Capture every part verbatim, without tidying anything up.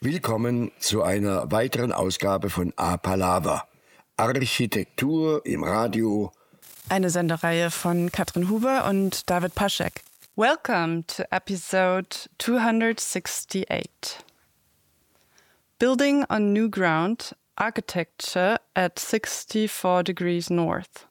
Willkommen zu einer weiteren Ausgabe von A Palava. Architektur im Radio. Eine Sendereihe von Katrin Huber und David Paschek. Welcome to episode two hundred sixty-eight. Building on new ground, architecture at sixty-four degrees north.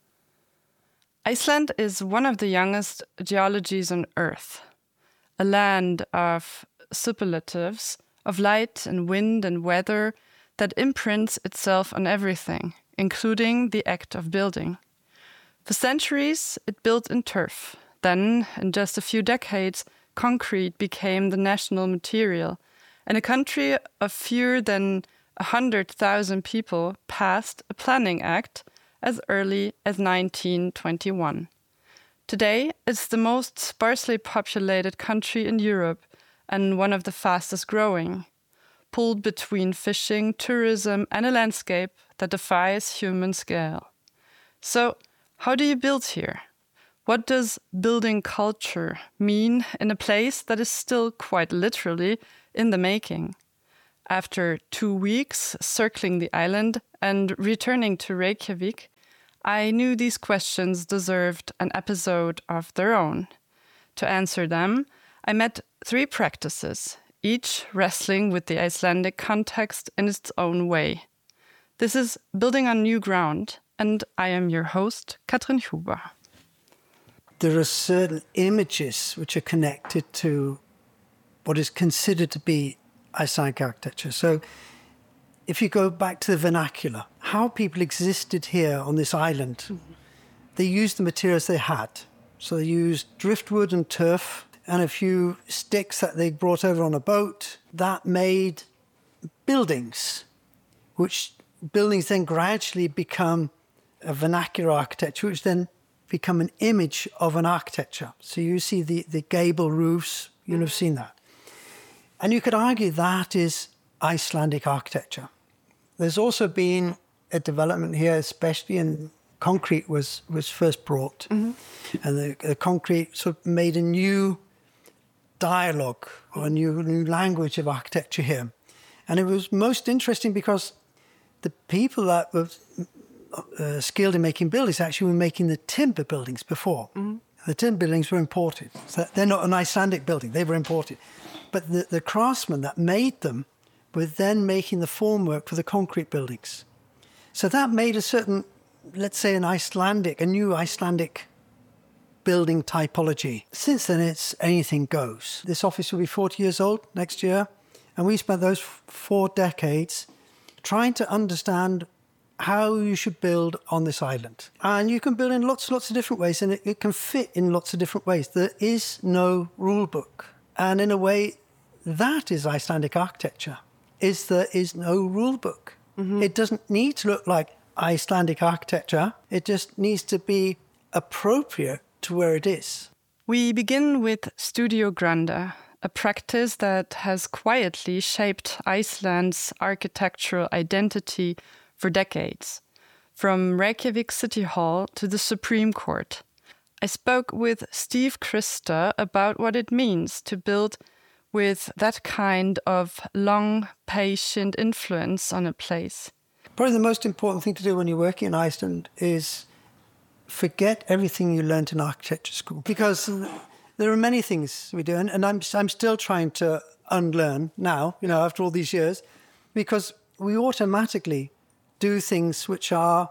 Iceland is one of the youngest geologies on Earth, a land of superlatives, of light and wind and weather that imprints itself on everything, including the act of building. For centuries, it built in turf. Then, in just a few decades, concrete became the national material, and a country of fewer than one hundred thousand people passed a planning act as early as nineteen twenty-one. Today, it's the most sparsely populated country in Europe and one of the fastest growing, pulled between fishing, tourism, and a landscape that defies human scale. So, how do you build here? What does building culture mean in a place that is still quite literally in the making? After two weeks circling the island and returning to Reykjavik, I knew these questions deserved an episode of their own. To answer them, I met three practices, each wrestling with the Icelandic context in its own way. This is Building on New Ground, and I am your host, Katrin Huber. There are certain images which are connected to what is considered to be Icelandic architecture. So if you go back to the vernacular, how people existed here on this island, mm-hmm. they used the materials they had. So they used driftwood and turf and a few sticks that they brought over on a boat. That made buildings, which buildings then gradually become a vernacular architecture, which then become an image of an architecture. So you see the, the gable roofs, you'll have seen that. And you could argue that is Icelandic architecture. There's also been a development here, especially in concrete was, was first brought. Mm-hmm. And the, the concrete sort of made a new dialogue or a new, new language of architecture here. And it was most interesting because the people that were Uh, skilled in making buildings actually were making the timber buildings before. Mm-hmm. The timber buildings were imported. So they're not an Icelandic building, they were imported. But the, the craftsmen that made them were then making the formwork for the concrete buildings. So that made a certain, let's say an Icelandic, a new Icelandic building typology. Since then it's anything goes. This office will be forty years old next year, and we spent those f- four decades trying to understand how you should build on this island. And you can build in lots lots of different ways, and it, it can fit in lots of different ways. There is no rule book. And in a way, that is Icelandic architecture, is there is no rule book. Mm-hmm. It doesn't need to look like Icelandic architecture. It just needs to be appropriate to where it is. We begin with Studio Granda, a practice that has quietly shaped Iceland's architectural identity for decades, from Reykjavik City Hall to the Supreme Court. I spoke with Steve Christa about what it means to build with that kind of long, patient influence on a place. Probably the most important thing to do when you're working in Iceland is forget everything you learned in architecture school, because there are many things we do, and, and I'm, I'm still trying to unlearn now, you know, after all these years, because we automatically do things which are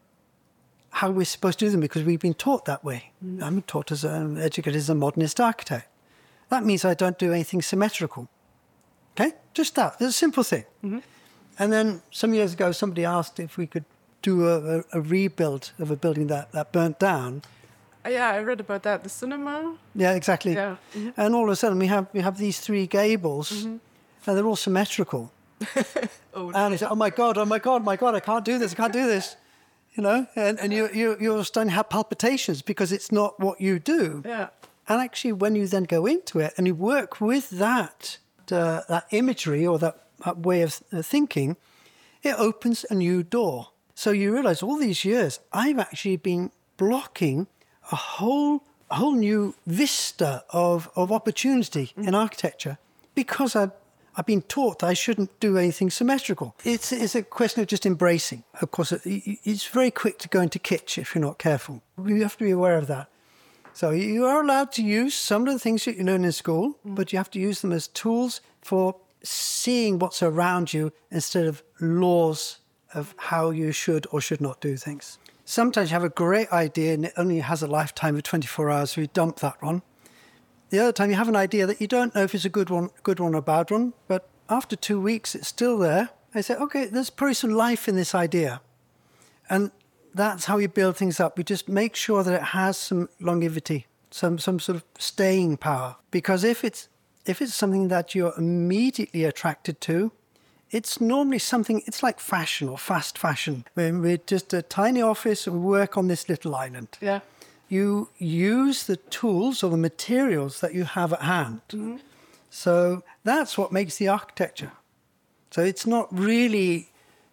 how we're supposed to do them because we've been taught that way. Mm. I'm taught as an educated as a modernist architect. That means I don't do anything symmetrical. Okay? Just that. It's a simple thing. Mm-hmm. And then some years ago, somebody asked if we could do a, a, a rebuild of a building that, that burnt down. Uh, yeah, I read about that. The cinema? Yeah, exactly. Yeah. Mm-hmm. And all of a sudden we have we have these three gables, mm-hmm. and they're all symmetrical. oh, and he said, "Oh my God! Oh my God! My God! I can't do this! I can't do this!" You know, and and you you you're starting to have palpitations because it's not what you do. Yeah. And actually, when you then go into it and you work with that uh, that imagery or that, that way of thinking, it opens a new door. So you realise all these years I've actually been blocking a whole a whole new vista of, of opportunity mm. in architecture because I I've been taught that I shouldn't do anything symmetrical. It's, it's a question of just embracing. Of course, it's very quick to go into kitsch if you're not careful. You have to be aware of that. So you are allowed to use some of the things that you learn in school, mm. but you have to use them as tools for seeing what's around you instead of laws of how you should or should not do things. Sometimes you have a great idea and it only has a lifetime of twenty-four hours, so you dump that one. The other time you have an idea that you don't know if it's a good one, good one or a bad one, but after two weeks it's still there. I say, okay, there's probably some life in this idea. And that's how you build things up. You just make sure that it has some longevity, some some sort of staying power. Because if it's if it's something that you're immediately attracted to, it's normally something, it's like fashion or fast fashion. When we're just a tiny office and we work on this little island. Yeah. You use the tools or the materials that you have at hand. Mm-hmm. So that's what makes the architecture. So it's not really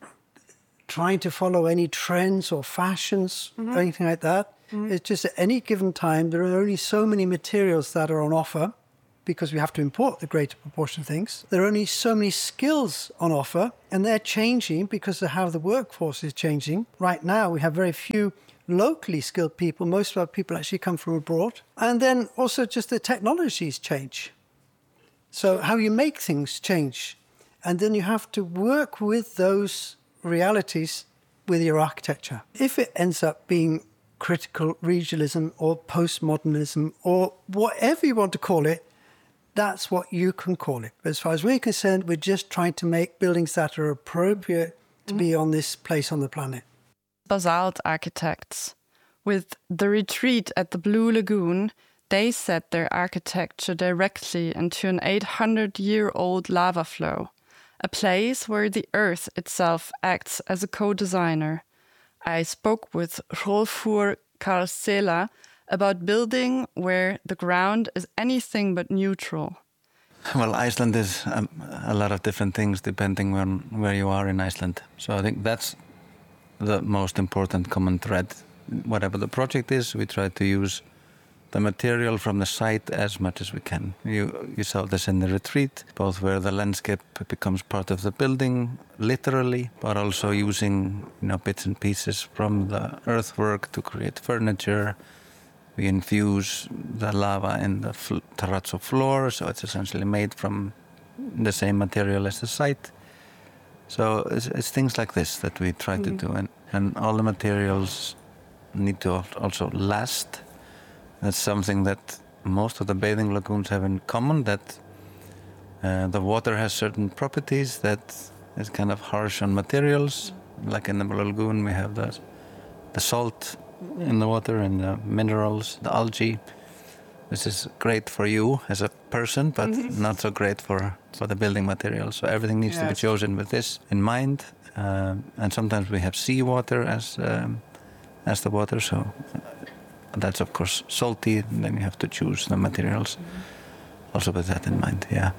trying to follow any trends or fashions mm-hmm. or anything like that. Mm-hmm. It's just at any given time, there are only so many materials that are on offer because we have to import the greater proportion of things. There are only so many skills on offer, and they're changing because of how the workforce is changing. Right now, we have very few locally skilled people. Most of our people actually come from abroad. And then also just the technologies change. So how you make things change. And then you have to work with those realities with your architecture. If it ends up being critical regionalism or postmodernism or whatever you want to call it, that's what you can call it. As far as we're concerned, we're just trying to make buildings that are appropriate to mm. be on this place on the planet. Basalt architects. With The Retreat at the Blue Lagoon, they set their architecture directly into an eight hundred year old lava flow, a place where the earth itself acts as a co-designer. I spoke with Rolfur Karlsela about building where the ground is anything but neutral. Well, Iceland is um, a lot of different things depending on where you are in Iceland. So I think that's the most important common thread. Whatever the project is, we try to use the material from the site as much as we can. You, you saw this in The Retreat, both where the landscape becomes part of the building, literally, but also using you know bits and pieces from the earthwork to create furniture. We infuse the lava in the fl- terrazzo floor, so it's essentially made from the same material as the site. So it's, it's things like this that we try mm-hmm. to do, and, and all the materials need to also last. That's something that most of the bathing lagoons have in common, that uh, the water has certain properties that is kind of harsh on materials. Like in the Blue Lagoon, we have the, the salt in the water and the minerals, the algae. This is great for you as a person, but mm-hmm. not so great for, for the building materials. So everything needs yes. to be chosen with this in mind. Uh, and sometimes we have seawater as um, as the water, so that's of course salty, and then you have to choose the materials mm-hmm. also with that in mind, yeah.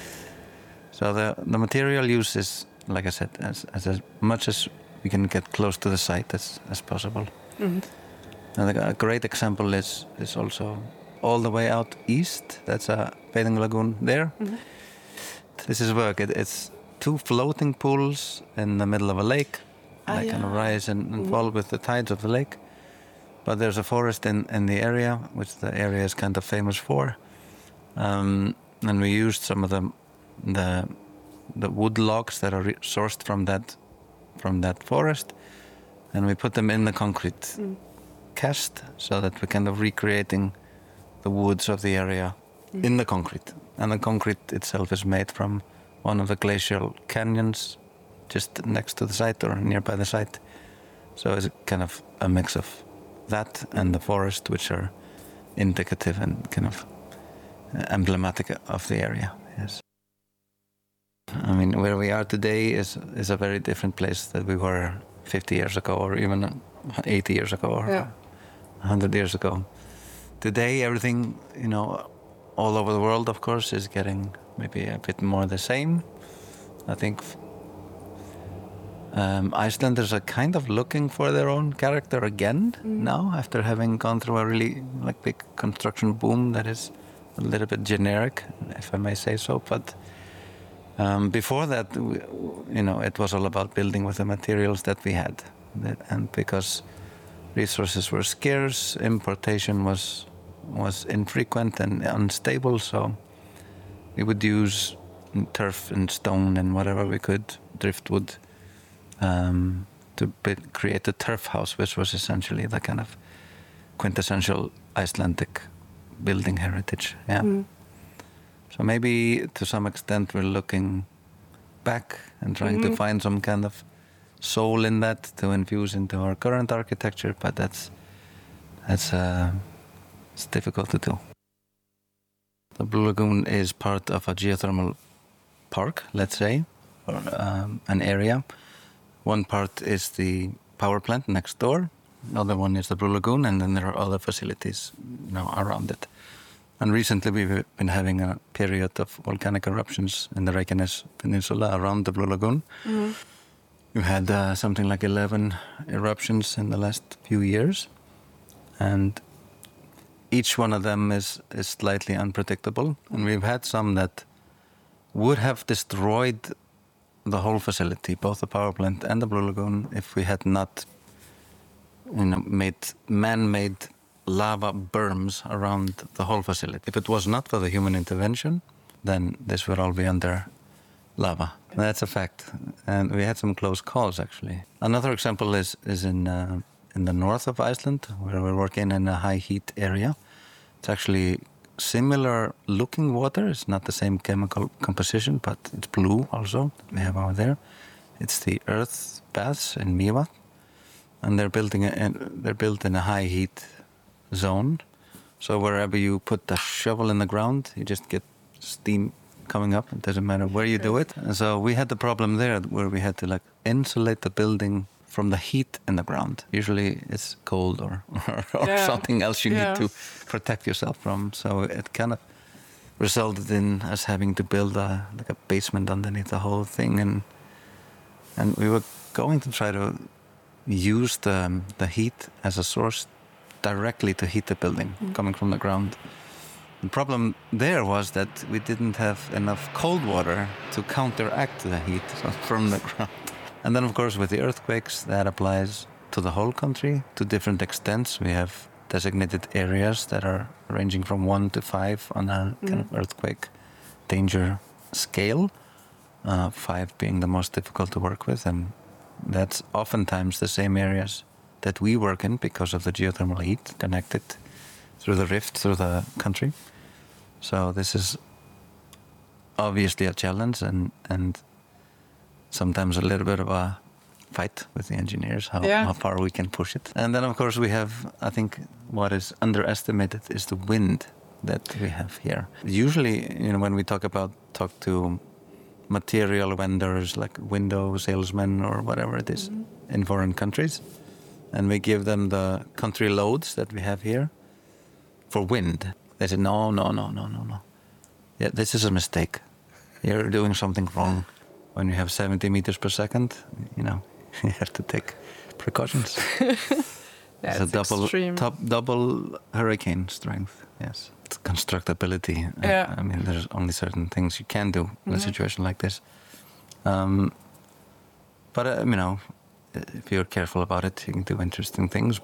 So the, the material use is, like I said, as, as, as much as we can get close to the site as, as possible. Mm-hmm. And a great example is, is also all the way out east. That's a bathing lagoon there. Mm-hmm. This is work. It, it's two floating pools in the middle of a lake. Ah, they yeah. kind of rise and, and mm-hmm. fall with the tides of the lake. But there's a forest in, in the area, which the area is kind of famous for. Um, and we used some of the the, the wood logs that are re- sourced from that from that forest, and we put them in the concrete mm. cast, so that we're kind of recreating the woods of the area mm. in the concrete. And the concrete itself is made from one of the glacial canyons just next to the site or nearby the site. So it's kind of a mix of that and the forest, which are indicative and kind of emblematic of the area. Yes. I mean, where we are today is is a very different place that we were fifty years ago, or even eighty years ago, or yeah. one hundred years ago. Today, everything, you know, all over the world, of course, is getting maybe a bit more the same. I think um, Icelanders are kind of looking for their own character again mm. now, after having gone through a really like big construction boom that is a little bit generic, if I may say so. But Um, before that, we, you know, it was all about building with the materials that we had, and because resources were scarce, importation was was infrequent and unstable, so we would use turf and stone and whatever we could, driftwood, um, to be, create a turf house, which was essentially the kind of quintessential Icelandic building heritage. Yeah. Mm. So maybe to some extent we're looking back and trying mm-hmm. to find some kind of soul in that to infuse into our current architecture, but that's that's uh, it's difficult to do. The Blue Lagoon is part of a geothermal park, let's say, or um, an area. One part is the power plant next door. Another one is the Blue Lagoon, and then there are other facilities, you know, around it. And recently we've been having a period of volcanic eruptions in the Reykjanes Peninsula around the Blue Lagoon. Mm-hmm. We've had uh, something like eleven eruptions in the last few years, and each one of them is, is slightly unpredictable. And we've had some that would have destroyed the whole facility, both the power plant and the Blue Lagoon, if we had not, you know, made man-made lava berms around the whole facility. If it was not for the human intervention, then this would all be under lava. That's a fact. And we had some close calls, actually. Another example is, is in, uh, in the north of Iceland, where we're working in a high heat area. It's actually similar looking water. It's not the same chemical composition, but it's blue also, we have over there. It's the earth baths in Mývatn, and they're building a, they're built in a high heat zone. So wherever you put the shovel in the ground, you just get steam coming up. It doesn't matter where you do it. And so we had the problem there where we had to like insulate the building from the heat in the ground. Usually it's cold or, or, or yeah. something else you yeah. need to protect yourself from. So it kind of resulted in us having to build a like a basement underneath the whole thing, and and we were going to try to use the the heat as a source directly to heat the building mm. coming from the ground. The problem there was that we didn't have enough cold water to counteract the heat from the ground. And then, of course, with the earthquakes, that applies to the whole country to different extents. We have designated areas that are ranging from one to five on a mm. kind of earthquake danger scale, uh, five being the most difficult to work with. And that's oftentimes the same areas that we work in because of the geothermal heat connected through the rift through the country. So this is obviously a challenge, and, and sometimes a little bit of a fight with the engineers, how, yeah. how far we can push it. And then, of course, we have, I think, what is underestimated is the wind that we have here. Usually, you know, when we talk about, talk to material vendors like window salesmen or whatever it is mm-hmm. in foreign countries, and we give them the country loads that we have here for wind. They say, no, no, no, no, no, no. Yeah, this is a mistake. You're doing something wrong. When you have seventy meters per second, you know, you have to take precautions. yeah, it's, it's a double, extreme. top, double hurricane strength, yes. It's constructability. Yeah. I, I mean, there's only certain things you can do mm-hmm. in a situation like this. Um, but, uh, you know, if you're careful about it, you can do interesting things.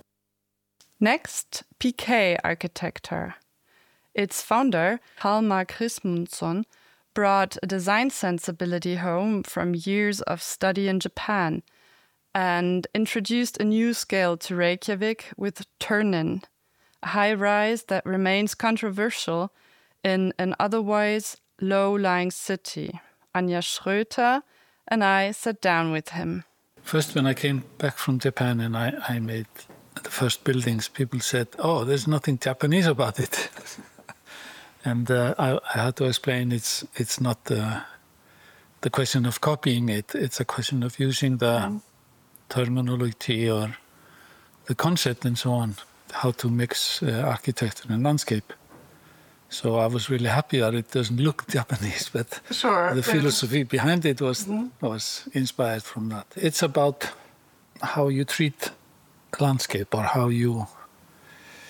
Next, P K Architecture. Its founder, Hjalmar Kristmundsson, brought a design sensibility home from years of study in Japan and introduced a new scale to Reykjavik with Turnin, a high-rise that remains controversial in an otherwise low-lying city. Anja Schröter and I sat down with him. First, when I came back from Japan and I, I made the first buildings, people said, oh, there's nothing Japanese about it. And uh, I, I had to explain it's it's not the, the question of copying it. It's a question of using the mm. terminology or the concept and so on, how to mix uh, architecture and landscape. So I was really happy that it doesn't look Japanese, but sure, the philosophy behind it was mm-hmm. was inspired from that. It's about how you treat landscape, or how you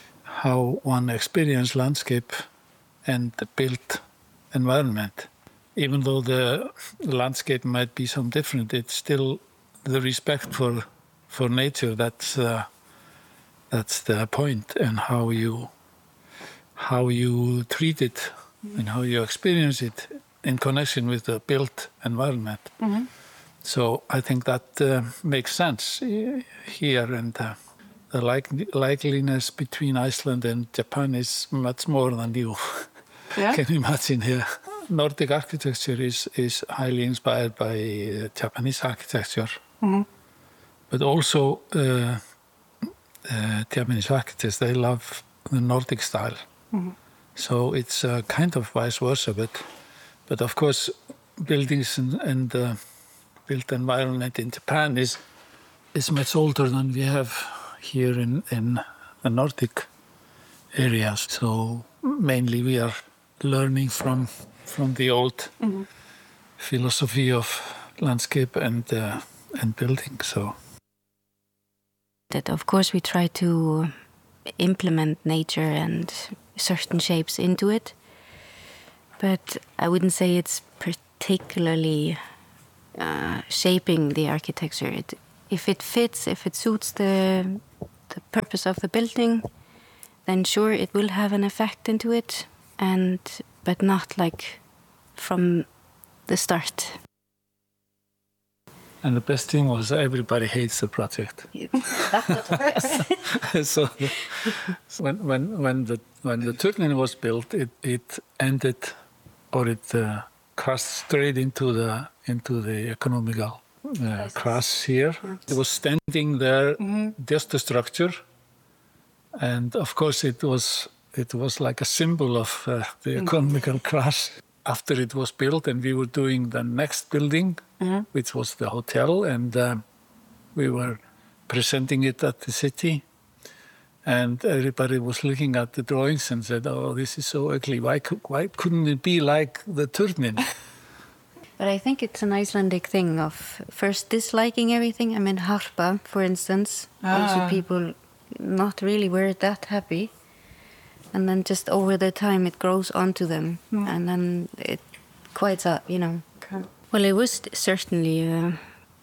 how one experience landscape and the built environment. even though the landscape might be some different, it's still the respect for for nature. That's uh, that's the point, and how you how you treat it and how you experience it in connection with the built environment. Mm-hmm. So I think that uh, makes sense here, and uh, the like- likeliness between Iceland and Japan is much more than you yeah. can imagine here. Nordic architecture is, is highly inspired by uh, Japanese architecture, mm-hmm. but also uh, uh, Japanese architects, they love the Nordic style. Mm-hmm. So it's uh, kind of vice versa, but but of course buildings and, and uh, built environment in Japan is is much older than we have here in, in the Nordic areas. So mainly we are learning from from the old mm-hmm. philosophy of landscape and uh, and building. So that of course we try to implement nature and certain shapes into it, but I wouldn't say it's particularly uh, shaping the architecture. It, if it fits, if it suits the the purpose of the building, then sure it will have an effect into it, and but not like from the start. And the best thing was everybody hates the project. So when when when the when the turning was built, it it ended, or it uh, crashed straight into the into the economical uh, crash here. It was standing there, mm-hmm. just a structure, and of course it was it was like a symbol of uh, the economical mm-hmm. crash. After it was built, and we were doing the next building, mm-hmm. which was the hotel, and uh, we were presenting it at the city, and everybody was looking at the drawings and said, "Oh, this is so ugly. Why, could, why couldn't it be like the turning?" But I think it's an Icelandic thing of first disliking everything. I mean, Harpa, for instance, ah. also people not really were that happy. And then just over the time it grows onto them, mm. and then it quite up, you know. Okay. Well, it was certainly a,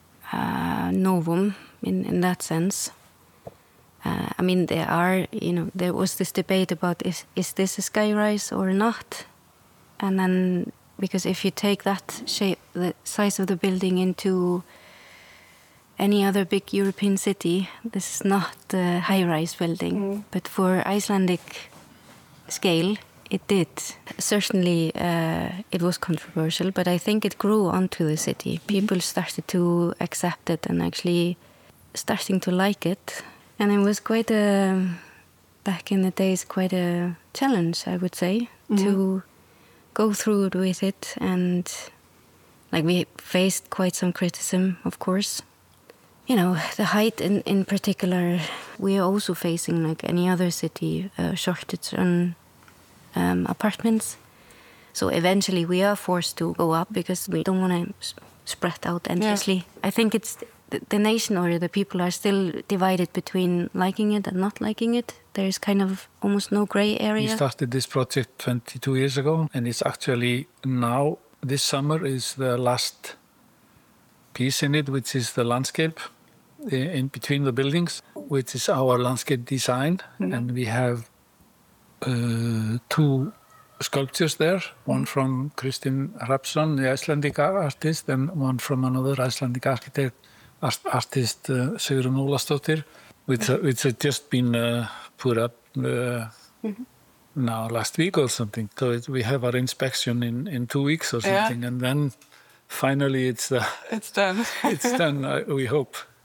a novum in, in that sense. Uh, I mean, there are, you know, there was this debate about is is this a skyrise or not, and then because if you take that shape, the size of the building into any other big European city, this is not a high-rise building, mm. but for Icelandic scale, it did. Certainly, uh, it was controversial, but I think it grew onto the city. People started to accept it and actually starting to like it. And it was quite a, back in the days, quite a challenge, I would say, mm-hmm. to go through with it. And like we faced quite some criticism, of course. You know, the height in, in particular, we are also facing, like any other city, a shortage on um, apartments. So eventually we are forced to go up because we don't want to spread out endlessly. Yeah. I think it's the, the nation or the people are still divided between liking it and not liking it. There is kind of almost no gray area. We started this project twenty-two years ago, and it's actually now, this summer is the last piece in it, which is the landscape in between the buildings, which is our landscape design. Mm-hmm. And we have uh, two sculptures there, one from Kristin Hrafnsson, the Icelandic artist, and one from another Icelandic architect, art, artist uh, Sigrun Ólafsdóttir, which, uh, which had just been uh, put up uh, mm-hmm. now last week or something. So it, we have our inspection in, in two weeks or something, yeah. And then finally it's uh, it's done. It's done, uh, we hope.